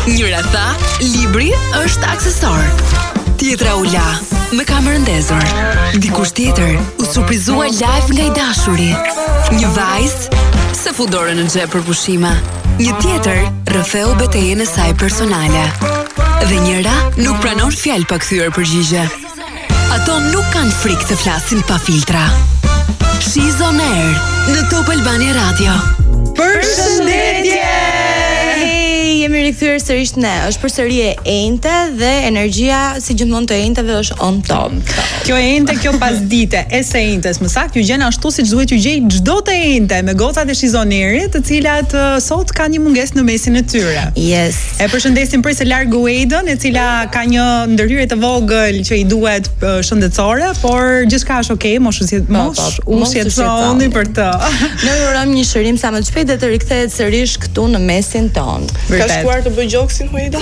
Njëra tha, libri është aksesor. Tjetra u la, me kamerën ndezur. Dikush tjetër u surprizua live nga i dashuri. Një vajzë se fu dorën në xhep për pushime. Një tjetër rrëfeu betejën e saj personale. Dhe njëra nuk pranon fjalë pa kthyer përgjigje. Ato nuk kanë frikë të flasin pa filtra. She's on air në Top Albania Radio. Përshëndetje! Jemi rikthyer sërish ne. Është përsëri e enjte dhe energjia si gjithmonë të enjteve është on top. Kjo e enjte, kjo pasdite e së enjtes, më saktë ju gjen ashtu siç duhet ju gjej çdo të enjte me gocat e shizonerit, të cilat sot kanë një mungesë në mesin e tyre. Yes. E përshëndesim prej së larg Guedën, e cila ka një ndërhyrje të vogël që i duhet shëndetësore, por gjithçka është okay, mos u shqetësoni për të. Ne urojmë një shërim sa më të shpejtë dhe të rikthehet sërish këtu në mesin ton. Ka shkuar të bëj gjoksin Huida.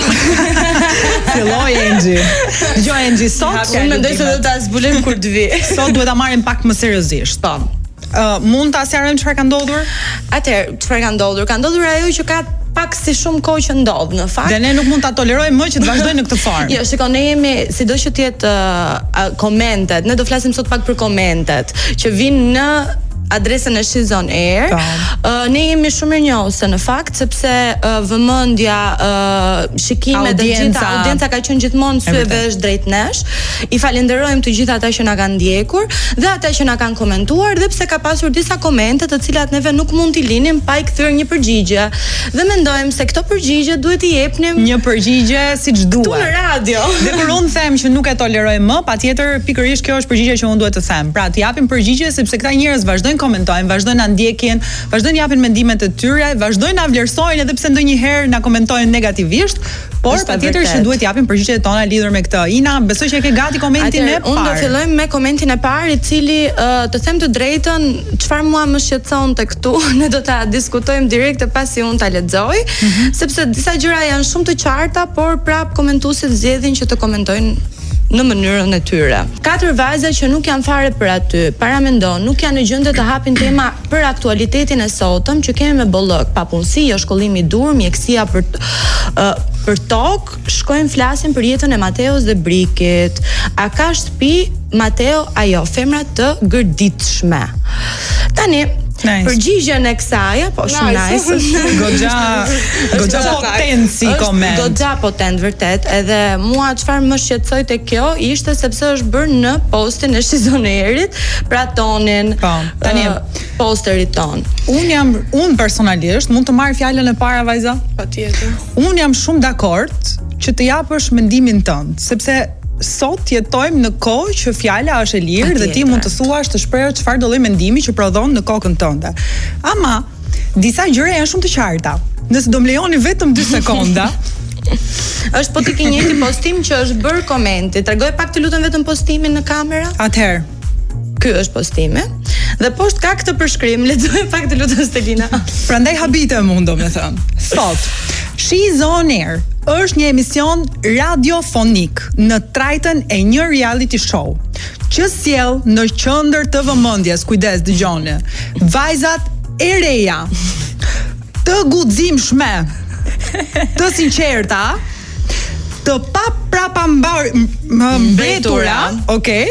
Filloi Engji. Dgjoj Engji, sot unë mendoj se do ta zbulojmë kur të vi. Sot duhet ta marrim pak më seriozisht. Po. Mund ta sqarojmë çfarë ka ndodhur? Atëherë, çfarë ka ndodhur? Ka ndodhur ajo që ka pak si shumë kohë që ndodh në fakt. Dhe ne nuk mund ta tolerojmë më që të vazhdojnë në këtë formë. Jo, shikoj, ne jemi sidoqë që të jetë komentet. Ne do flasim sot pak për komentet që vinë në adresën e She's on Air. Ne jemi shumë mirënjohëse në fakt sepse vëmendja, shikimet dhe gjitha audienca ka qenë gjithmonë sy e vesh drejt nesh. I falenderojmë të gjithë ata që na kanë ndjekur dhe ata që na kanë komentuar, dhe pse ka pasur disa komente të cilat neve nuk mund t'i linim pa i kthyer një përgjigje. Dhe mendojmë se këto përgjigje duhet i jepnim një përgjigje siç duhet. Tu në radio. Dhe kur unë them që nuk e toleroj më, patjetër pikërisht kjo është përgjigje që unë duhet të them. Pra, të japim përgjigje sepse këta njerëz vazhdojnë komentojnë, vazhdojnë na ndjekin, vazhdojnë japin mendimet e tyre, vazhdojnë na vlerësojnë edhe pse ndonjëherë na komentojnë negativisht, por patjetër që duhet japim përgjigjet tona lidhur me këtë. Ina, besoj që e ke gati komentin e parë. Unë do fillojmë me komentin e parë, i cili të them të drejtën, çfarë mua më shqetësonte këtu, ne do ta diskutojmë direkt pasi unë ta lexoj, sepse disa gjëra janë shumë të qarta, por prap komentuesit zgjedhin që të komentojnë në mënyrën e tyre. 4 vajza që nuk janë fare për aty, paramendon, nuk janë në gjendje të hapin tema për aktualitetin e sotëm që kemi me bollëk, papunësi, jo shkollimi i dur, mjekësia për tokë, shkojnë flasin për jetën e Mateos dhe Brikit. A ka shtëpi Mateo? Ajo, femra të gërditshme. Tani, përgjigjen e kësaj, po shumë nice. Goxha potent si koment. Goxha potent vërtet, edhe mua çfarë më shqetësoi te kjo ishte sepse është bërë në postin e She's on Airit, pra tonin. Po, tani posterit ton. Unë personalisht mund të marr fjalën e para, vajza? Patjetër. Unë jam shumë dakord që të japësh mendimin tënd, sepse sot jetojmë në kohë që fjala është e lirë dhe ti mund të thuash, të shprehësh çfarë do lloj mendimi që prodhon në kokën tënde. Ama disa gjëra janë shumë të qarta. Nëse do më lejoni vetëm 2 sekonda. Është po ti ke njëti postim që është bërë komenti. Tregoj pak të lutem vetëm postimin në kamera. Atëherë, ky është postimi. Dhe poshtë ka këtë përshkrim, lexoj pak të lutem Stelina. Prandaj habitem unë, domethënë. Thot, She's on Air është një emision radiofonik në trajtën e një reality show që sjell në qendër të vëmendjes, kujdes dëgjoni, vajzat e reja, të guximshme, të sinqerta, të mbetura, okay?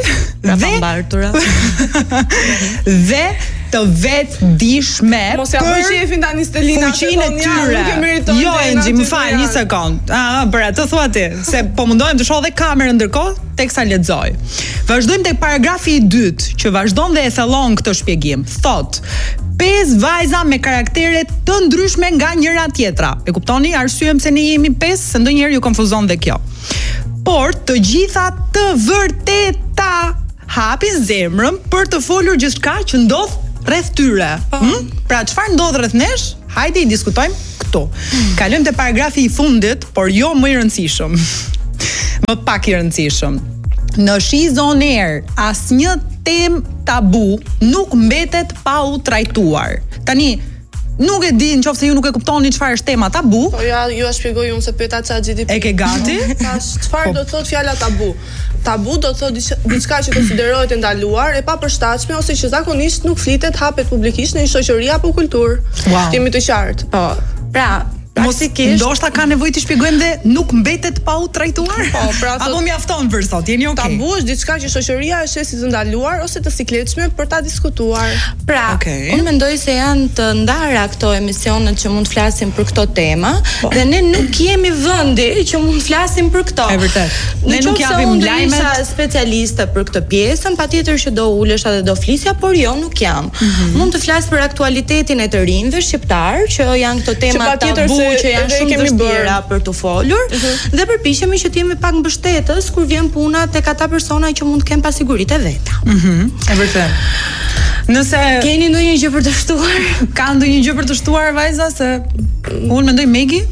Dhe të vetëdijshme për shefin tani Stelina, fuqinë e tyre. Jo, Engji, më fal, një sekond. Për atë thua ti, se po mundohem të shoh edhe kamerën ndërkohë teksa lexoj. Vazhdojmë tek paragrafi i dytë, që vazhdon dhe e thellon këtë shpjegim. Thot, 5 vajza me karaktere të ndryshme nga njëra tjetra. E kuptoni arsyeën pse ne jemi 5, se ndonjëherë ju konfuzon dhe kjo. Por të gjitha të vërteta hapin zemrën për të folur gjithçka që ndodh rreth tyre. Pra çfarë ndodh rreth nesh? Hajde i diskutojmë këtu. Kalojmë te paragrafi i fundit, por jo më i rëndësishëm. Më pak i rëndësishëm. Në She's on Air, asnjë temë tabu nuk mbetet pa u trajtuar. Tani, nuk e di nëse ju nuk e kuptoni çfarë është tema tabu. Po ja, ju a shpjegoj unë se pyeta ChatGPT. E ke gati? Çfarë do thot fjala tabu? Tabu do thot diçka që konsiderohet e ndaluar, e papërshtatshme ose që zakonisht nuk flitet hapet publikisht në një shoqëri apo kulturë. Wow. Jemi të qartë. Po. Pra, Ndoshta ka nevojë të shpjegojmë dhe nuk mbetet pa u trajtuar. Po, pra apo mjafton për sot, jeni okay. Tabu është diçka që shoqëria e sheh të ndaluar ose të sikletshme për ta diskutuar. Pra, unë mendoj se janë të ndara këto emisionet që mund të flasim për këto tema dhe ne nuk jemi vendi që mund të flasim për këto. E vërtet. Ne nuk japim lajmet. Isha specialiste për këtë pjesën, patjetër që do ulesha dhe do flisja, por jo nuk jam. Mund të flas për aktualitetin e të rinjve shqiptar, që janë këto tema tabu që janë shumë të vështira për të folur dhe përpiqemi që të jemi pak mbështetës kur vjen puna tek ata persona që mund të kenë pasiguritë e veta. E vërtet. Nëse keni ndonjë gjë për të shtuar? Ka ndonjë gjë për të shtuar vajza se unë mendoj Megi?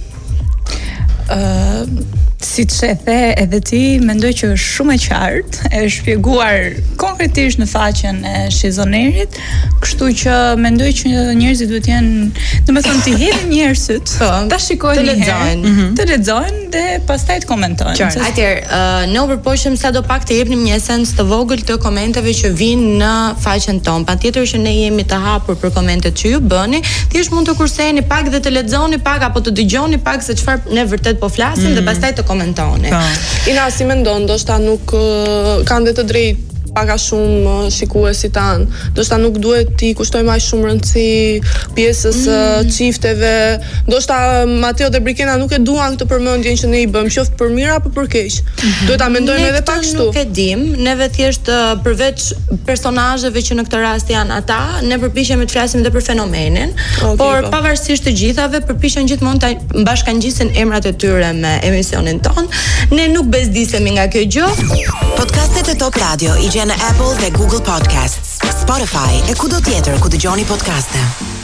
Siç e the edhe ti, mendoj që është shumë e qartë, e shpjeguar konkretisht në faqen e shizonerit, kështu që mendoj që njerëzit duhet jenë, domethënë të hedhin njerëzit, ta shikojnë, të lexojnë dhe pastaj të komentojnë. Atëherë, ne u përpoqëm sadopak të jepnim një esencë të vogël të komenteve që vijnë në faqen tonë. Patjetër që ne jemi të hapur për komentet që ju bëni, thjesht mund të kurseni pak dhe të lexoni pak apo të dëgjoni pak se çfarë ne vërtet po flasim dhe pastaj të komentoni. Ina, si mendon, ndoshta nuk kanë dhe të drejtë paka shumë shikuesit tanë. Ndoshta nuk duhet t'i kushtojmë aq shumë rëndësi pjesës çifteve. Ndoshta Mateo dhe Brikena nuk e duan këtë përmendjen që ne i bëjmë, qoftë për mirë apo për keq. Duhet ta mendojmë edhe pak kështu. Nuk e dim, neve thjesht përveç personazheve që në këtë rast janë ata, ne përpiqemi të flasim edhe për fenomenin, por pavarësisht të gjithave përpiqen gjithmonë ta bashkangjisin emrat e tyre me emisionin ton. Ne nuk bezdisemi nga kjo gjë. Podcastet e Top Radio i gjen në Apple dhe Google Podcasts, Spotify e kudo tjetër ku dëgjoni podcaste.